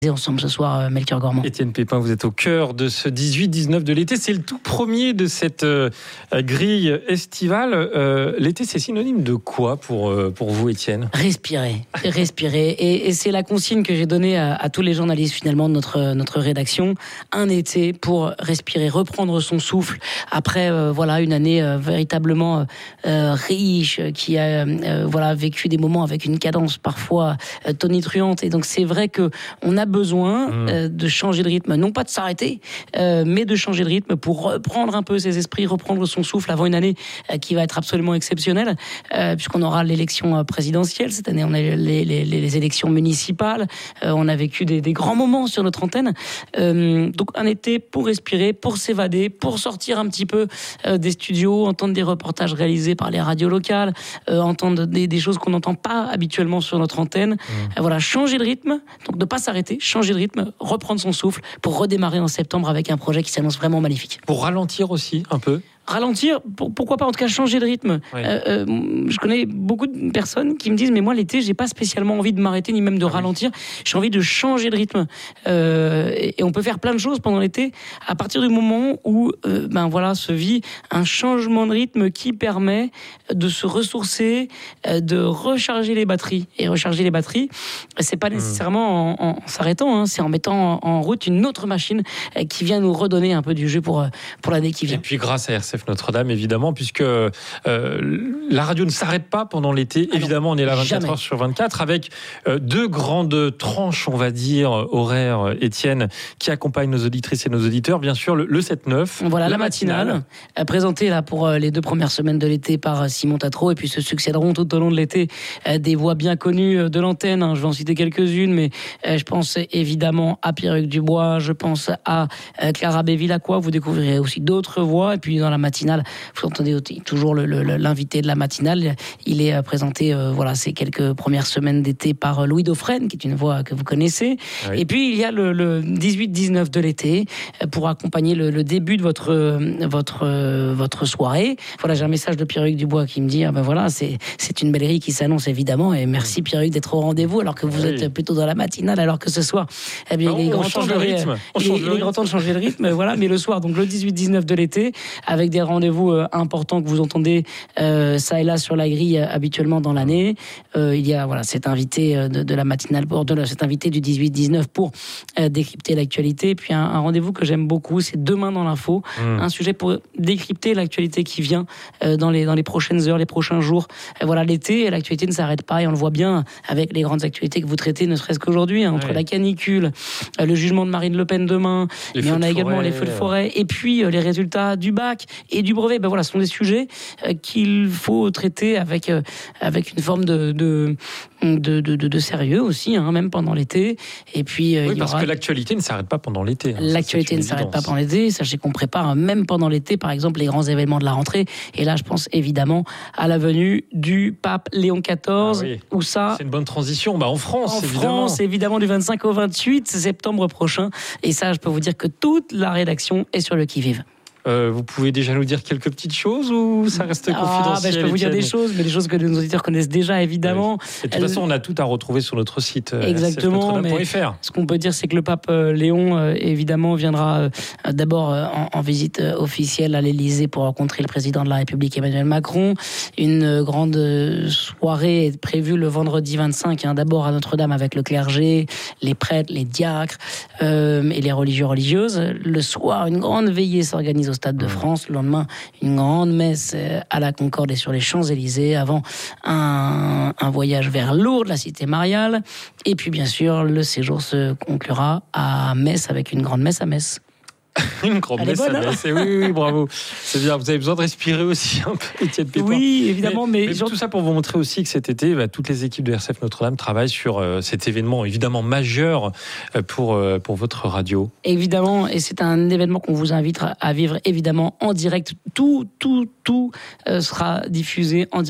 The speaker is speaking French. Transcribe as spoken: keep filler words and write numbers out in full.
Ensemble ce soir, Melchior Gormand. Étienne Pépin, vous êtes au cœur de ce dix-huit dix-neuf de l'été. C'est le tout premier de cette euh, grille estivale. Euh, l'été, c'est synonyme de quoi pour, euh, pour vous, Étienne ? Respirer, respirer. Et, et c'est la consigne que j'ai donnée à, à tous les journalistes finalement de notre, notre rédaction. Un été pour respirer, reprendre son souffle après euh, voilà, une année euh, véritablement euh, riche, qui a euh, voilà, vécu des moments avec une cadence parfois euh, tonitruante. Et donc c'est vrai qu'on a besoin mmh. euh, de changer de rythme, non pas de s'arrêter, euh, mais de changer de rythme pour reprendre un peu ses esprits, reprendre son souffle avant une année euh, qui va être absolument exceptionnelle, euh, puisqu'on aura l'élection présidentielle. Cette année, on a les, les, les, les élections municipales. Euh, on a vécu des, des grands moments sur notre antenne. Euh, donc un été pour respirer, pour s'évader, pour sortir un petit peu euh, des studios, entendre des reportages réalisés par les radios locales, euh, entendre des, des choses qu'on n'entend pas habituellement sur notre antenne. Mmh. Euh, voilà, changer de rythme, donc ne pas s'arrêter, changer de rythme, reprendre son souffle pour redémarrer en septembre avec un projet qui s'annonce vraiment magnifique. Pour ralentir aussi un peu ? Ralentir, pourquoi pas, en tout cas changer de rythme. Oui. Euh, euh, je connais beaucoup de personnes qui me disent mais moi l'été j'ai pas spécialement envie de m'arrêter ni même de ah ralentir, oui. J'ai envie de changer de rythme. Euh, et on peut faire plein de choses pendant l'été à partir du moment où euh, ben voilà se vit un changement de rythme qui permet de se ressourcer, euh, de recharger les batteries. Et recharger les batteries, c'est pas nécessairement en, en s'arrêtant, hein, c'est en mettant en, en route une autre machine euh, qui vient nous redonner un peu du jeu pour pour l'année qui vient. Et puis grâce à R C F Notre-Dame, évidemment, puisque euh, la radio ne s'arrête pas pendant l'été. Ah évidemment, non, on est là vingt-quatre jamais. heures sur vingt-quatre avec euh, deux grandes tranches, on va dire, horaires, Étienne, qui accompagnent nos auditrices et nos auditeurs. Bien sûr, le, le sept neuf. Voilà, la, la matinale. matinale, euh, présentée là, pour euh, les deux premières semaines de l'été par euh, Simon Tatro, et puis se succéderont tout au long de l'été euh, des voix bien connues euh, de l'antenne. Hein. Je vais en citer quelques-unes, mais euh, je pense évidemment à Pierre-Hugues Dubois, je pense à euh, Clara Béville-Lacroix. Vous découvrirez aussi d'autres voix, et puis dans la matinale, vous entendez toujours le, le, l'invité de la matinale. Il est présenté, euh, voilà, ces quelques premières semaines d'été par Louis Dauphren, qui est une voix que vous connaissez. Oui. Et puis il y a le, le dix-huit dix-neuf de l'été pour accompagner le, le début de votre votre votre soirée. Voilà, j'ai un message de Pierre-Hugues Dubois qui me dit ah ben voilà, c'est c'est une belle grille qui s'annonce évidemment, et merci Pierre-Hugues d'être au rendez-vous alors que vous oui. êtes plutôt dans la matinale, alors que ce soir, eh bien, non, il est grand temps de rythme. Il, il est grand temps de changer le rythme. Voilà, mais le soir, donc le dix-huit dix-neuf de l'été, avec des rendez-vous euh, importants que vous entendez euh, ça et là sur la grille euh, habituellement dans l'année. Euh, il y a voilà cet invité euh, de, de la matinale, pour de la, cet invité du dix-huit dix-neuf pour euh, décrypter l'actualité. Puis un, un rendez-vous que j'aime beaucoup, c'est Demain dans l'info, mmh. un sujet pour décrypter l'actualité qui vient euh, dans les dans les prochaines heures, les prochains jours. Euh, voilà, l'été, l'actualité ne s'arrête pas, et on le voit bien avec les grandes actualités que vous traitez, ne serait-ce qu'aujourd'hui, hein, entre ouais. la canicule, euh, le jugement de Marine Le Pen demain, les mais on a également forêt, les feux de forêt, et puis euh, les résultats du bac et du brevet. Ben voilà, ce sont des sujets euh, qu'il faut traiter avec euh, avec une forme de de de, de, de sérieux aussi, hein, même pendant l'été. Et puis euh, oui, il y parce aura... que l'actualité ne s'arrête pas pendant l'été. Hein, l'actualité ne s'arrête pas pendant l'été. Sachez qu'on prépare même pendant l'été, par exemple, les grands événements de la rentrée. Et là, je pense évidemment à la venue du pape Léon quatorze. Ah oui. Où ça, c'est une bonne transition. Bah en France, en évidemment. France, évidemment, du vingt-cinq au vingt-huit septembre prochain. Et ça, je peux vous dire que toute la rédaction est sur le qui-vive. Euh, vous pouvez déjà nous dire quelques petites choses ou ça reste ah, confidentiel? Ben je peux vous dire des choses, mais des choses que nos auditeurs connaissent déjà, évidemment. Oui. Et de toute façon, on a tout à retrouver sur notre site. Exactement. Mais ce qu'on peut dire, c'est que le pape Léon, euh, évidemment, viendra euh, d'abord euh, en, en visite euh, officielle à l'Élysée pour rencontrer le président de la République, Emmanuel Macron. Une euh, grande soirée est prévue le vendredi vingt-cinq, hein, d'abord à Notre-Dame avec le clergé, les prêtres, les diacres euh, et les religieux religieuses. Le soir, une grande veillée s'organise au Stade de France. Le lendemain, une grande messe à la Concorde et sur les Champs-Élysées, avant un, un voyage vers Lourdes, la cité mariale. Et puis, bien sûr, le séjour se conclura à Metz avec une grande messe à Metz. Une grande messe à Metz. Oui, oui, oui, bravo. C'est bien. Vous avez besoin de respirer aussi un peu, Étienne Pépin. Oui, évidemment. Mais, mais, mais genre... tout ça pour vous montrer aussi que cet été, bah, toutes les équipes de R C F Notre-Dame travaillent sur euh, cet événement évidemment majeur euh, pour, euh, pour votre radio. Évidemment, et c'est un événement qu'on vous invite à vivre évidemment en direct. Tout, tout, tout euh, sera diffusé en direct.